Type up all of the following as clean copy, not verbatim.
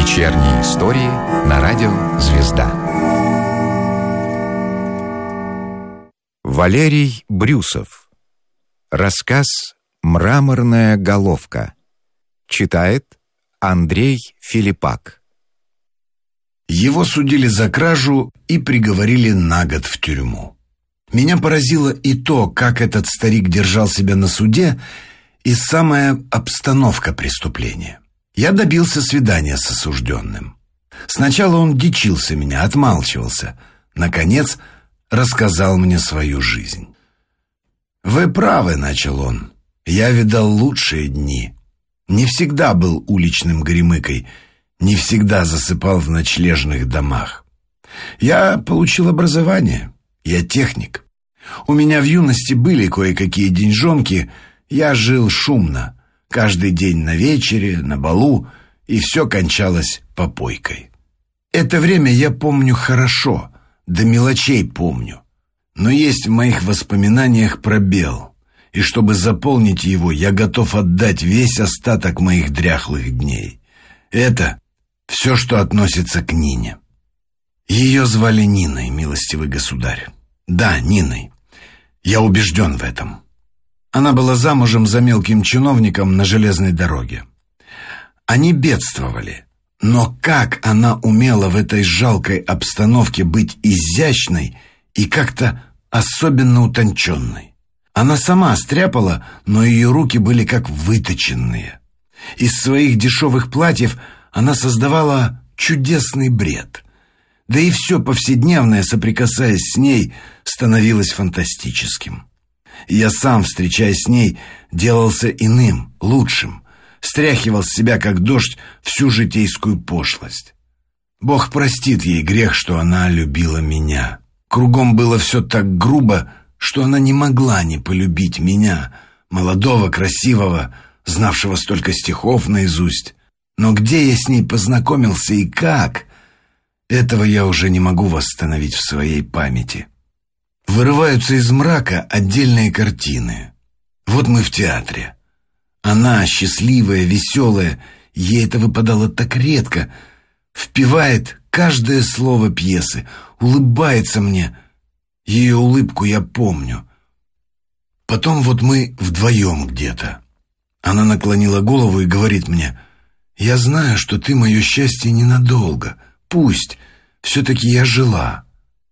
Вечерние истории на радио «Звезда». Валерий Брюсов. Рассказ «Мраморная головка». Читает Андрей Филиппак. Его судили за кражу и приговорили на год в тюрьму. Меня поразило и то, как этот старик держал себя на суде, и самая обстановка преступления. Я добился свидания с осужденным. Сначала он дичился меня, отмалчивался. Наконец, рассказал мне свою жизнь. «Вы правы», — начал он. «Я видал лучшие дни. Не всегда был уличным горемыкой, не всегда засыпал в ночлежных домах. Я получил образование, я техник. У меня в юности были кое-какие деньжонки, я жил шумно, каждый день на вечере, на балу, и все кончалось попойкой. Это время я помню хорошо, до мелочей помню, но есть в моих воспоминаниях пробел, и чтобы заполнить его, я готов отдать весь остаток моих дряхлых дней. Это все, что относится к Нине. Ее звали Ниной, милостивый государь. Да, Ниной. Я убежден в этом. Она была замужем за мелким чиновником на железной дороге. Они бедствовали, но как она умела в этой жалкой обстановке быть изящной и как-то особенно утонченной. Она сама стряпала, но ее руки были как выточенные. Из своих дешевых платьев она создавала чудесный бред. Да и все повседневное, соприкасаясь с ней, становилось фантастическим. Я сам, встречаясь с ней, делался иным, лучшим, стряхивал с себя, как дождь, всю житейскую пошлость. Бог простит ей грех, что она любила меня. Кругом было все так грубо, что она не могла не полюбить меня, молодого, красивого, знавшего столько стихов наизусть. Но где я с ней познакомился и как, этого я уже не могу восстановить в своей памяти. Вырываются из мрака отдельные картины. Вот мы в театре. Она, счастливая, веселая, ей это выпадало так редко, впевает каждое слово пьесы, улыбается мне. Ее улыбку я помню. Потом вот мы вдвоем где-то. Она наклонила голову и говорит мне: «Я знаю, что ты мое счастье ненадолго. Пусть. Все-таки я жила».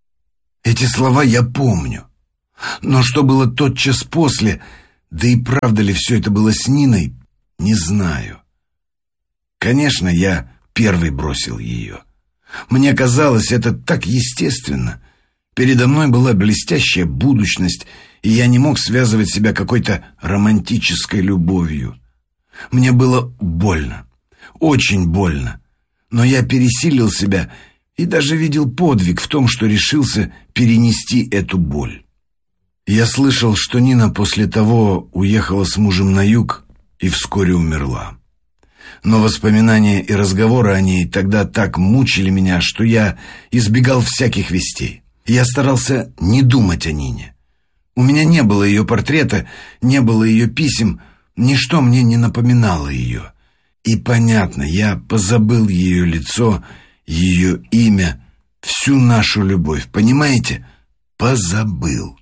Эти слова я помню. Но что было тотчас после, да и правда ли все это было с Ниной, не знаю. Конечно, я первый бросил ее. Мне казалось это так естественно. Передо мной была блестящая будущность, и я не мог связывать себя какой-то романтической любовью. Мне было больно, очень больно, но я пересилил себя и даже видел подвиг в том, что решился перенести эту боль. Я слышал, что Нина после того уехала с мужем на юг и вскоре умерла. Но воспоминания и разговоры о ней тогда так мучили меня, что я избегал всяких вестей. Я старался не думать о Нине. У меня не было ее портрета, не было ее писем, ничто мне не напоминало ее. И понятно, я позабыл ее лицо, ее имя, всю нашу любовь, понимаете? Позабыл.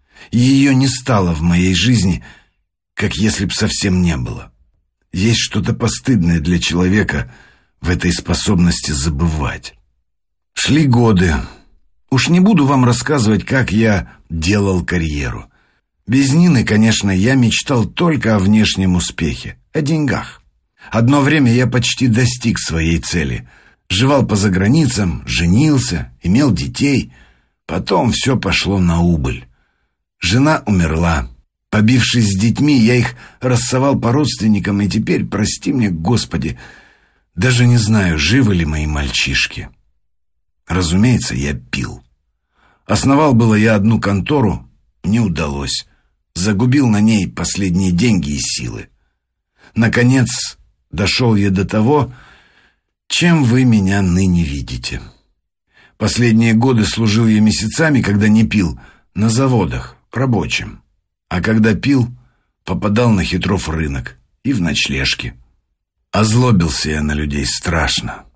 Ее не стало в моей жизни, как если б совсем не было. Есть что-то постыдное для человека в этой способности забывать. Шли годы. Уж не буду вам рассказывать, как я делал карьеру. Без Нины, конечно, я мечтал только о внешнем успехе, о деньгах. Одно время я почти достиг своей цели. Жевал по заграницам, женился, имел детей. Потом все пошло на убыль. Жена умерла. Побившись с детьми, я их рассовал по родственникам, и теперь, прости мне, Господи, даже не знаю, живы ли мои мальчишки. Разумеется, я пил. Основал было я одну контору, не удалось. Загубил на ней последние деньги и силы. Наконец, дошел я до того, чем вы меня ныне видите. Последние годы служил я месяцами, когда не пил, на заводах, рабочим. А когда пил, попадал на Хитров рынок и в ночлежки. Озлобился я на людей страшно.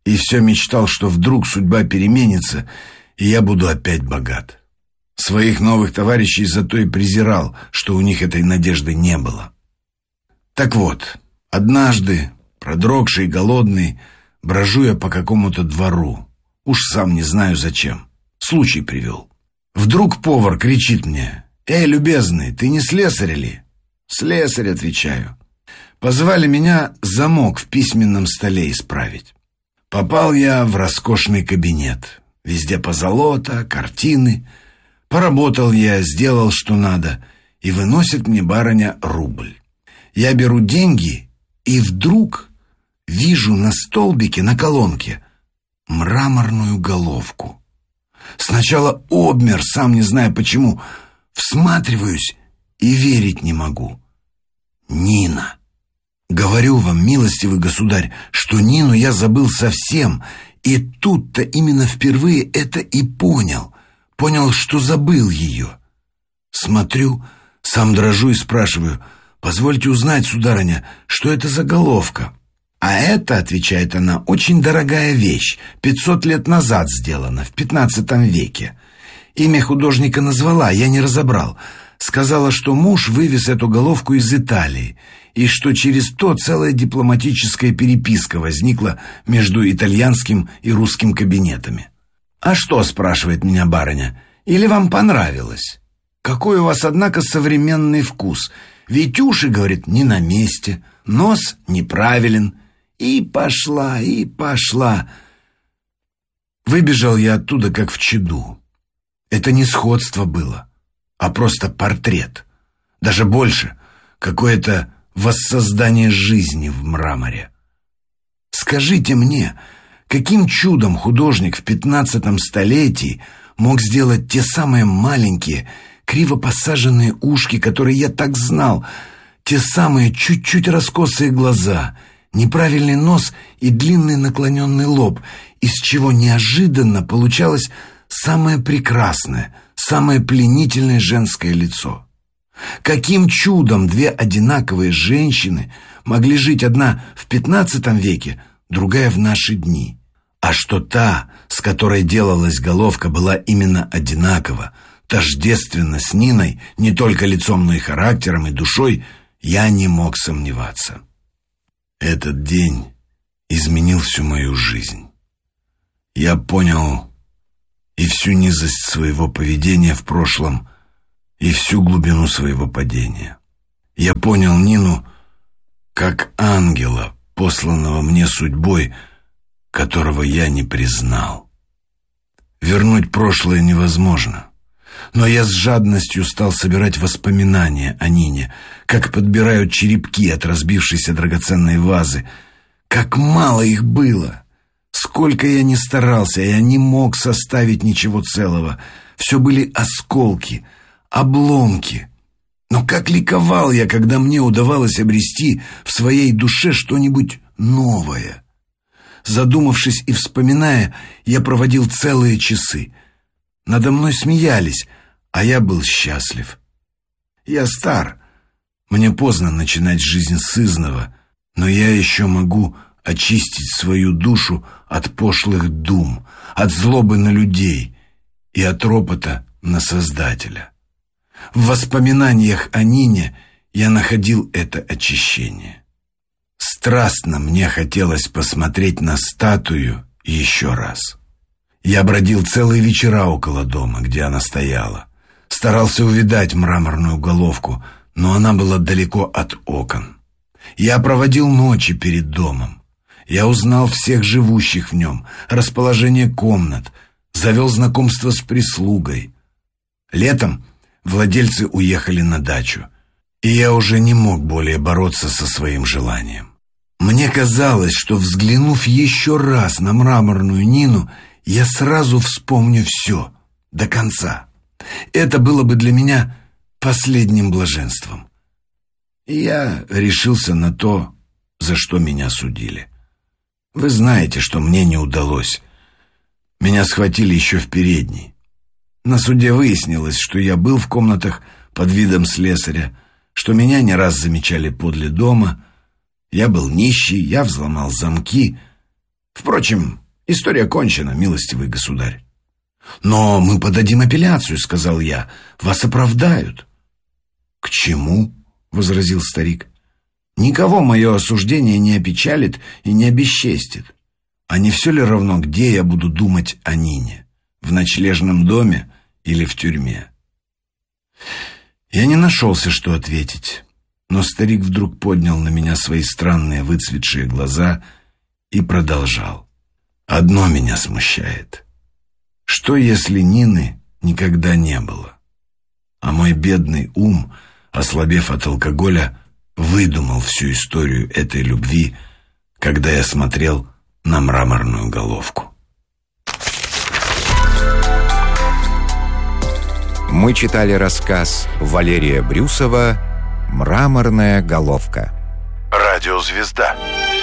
и все мечтал, что вдруг судьба переменится, и я буду опять богат. Своих новых товарищей зато и презирал, что у них этой надежды не было. Так вот, однажды, продрогший и голодный, брожу я по какому-то двору. Уж сам не знаю зачем. Случай привел. Вдруг повар кричит мне: «Эй, любезный, ты не слесарь ли?» «Слесарь», — отвечаю. Позвали меня замок в письменном столе исправить. Попал я в роскошный кабинет. Везде позолота, картины. Поработал я, сделал, что надо, и выносит мне барыня рубль. Я беру деньги, и вдруг вижу на столбике, на колонке, мраморную головку. Сначала обмер, сам не знаю почему. Всматриваюсь и верить не могу. Нина. Говорю вам, милостивый государь, что Нину я забыл совсем, и тут-то именно впервые это и понял. Понял, что забыл ее. Смотрю, сам дрожу и спрашиваю: «Позвольте узнать, сударыня, что это за головка?» «А это, — отвечает она, — очень дорогая вещь, 500 лет назад сделана, в 15 веке. Имя художника назвала, я не разобрал. Сказала, что муж вывез эту головку из Италии, и что через то целая дипломатическая переписка возникла между итальянским и русским кабинетами». «А что, — спрашивает меня барыня, — или вам понравилось? Какой у вас, однако, современный вкус. Ведь уши, — говорит, — не на месте, нос неправилен». И пошла, и пошла. Выбежал я оттуда, как в чаду. Это не сходство было, а просто портрет. Даже больше, какое-то воссоздание жизни в мраморе. Скажите мне, каким чудом художник в 15 столетии мог сделать те самые маленькие, криво посаженные ушки, которые я так знал, те самые чуть-чуть раскосые глаза, неправильный нос и длинный наклоненный лоб, из чего неожиданно получалось самое прекрасное, самое пленительное женское лицо? Каким чудом две одинаковые женщины могли жить, одна в 15 веке, другая в наши дни? А что та, с которой делалась головка, была именно одинакова, тождественна с Ниной не только лицом, но и характером, и душой, я не мог сомневаться. Этот день изменил всю мою жизнь. Я понял и всю низость своего поведения в прошлом, и всю глубину своего падения. Я понял Нину как ангела, посланного мне судьбой, которого я не признал. Вернуть прошлое невозможно. Но я с жадностью стал собирать воспоминания о Нине, как подбирают черепки от разбившейся драгоценной вазы. Как мало их было! Сколько я ни старался, я не мог составить ничего целого. Все были осколки, обломки. Но как ликовал я, когда мне удавалось обрести в своей душе что-нибудь новое. Задумавшись и вспоминая, я проводил целые часы. Надо мной смеялись, а я был счастлив. Я стар, мне поздно начинать жизнь сызнова, но я еще могу очистить свою душу от пошлых дум, от злобы на людей и от ропота на Создателя. В воспоминаниях о Нине я находил это очищение. Страстно мне хотелось посмотреть на статую еще раз. Я бродил целые вечера около дома, где она стояла. Старался увидать мраморную головку, но она была далеко от окон. Я проводил ночи перед домом. Я узнал всех живущих в нем, расположение комнат, завел знакомство с прислугой. Летом владельцы уехали на дачу, и я уже не мог более бороться со своим желанием. Мне казалось, что, взглянув еще раз на мраморную Нину, я сразу вспомню все, до конца. Это было бы для меня последним блаженством. И я решился на то, за что меня судили. Вы знаете, что мне не удалось. Меня схватили еще в передней. На суде выяснилось, что я был в комнатах под видом слесаря, что меня не раз замечали подле дома. Я был нищий, я взломал замки. Впрочем, история кончена, милостивый государь. «Но мы подадим апелляцию», — сказал я. «Вас оправдают». «К чему?» — возразил старик. «Никого мое осуждение не опечалит и не обесчестит. А не все ли равно, где я буду думать о Нине? В ночлежном доме или в тюрьме?» Я не нашелся, что ответить, но старик вдруг поднял на меня свои странные выцветшие глаза и продолжал. «Одно меня смущает. Что, если Нины никогда не было? А мой бедный ум, ослабев от алкоголя, выдумал всю историю этой любви, когда я смотрел на мраморную головку». Мы читали рассказ Валерия Брюсова «Мраморная головка». Радиозвезда.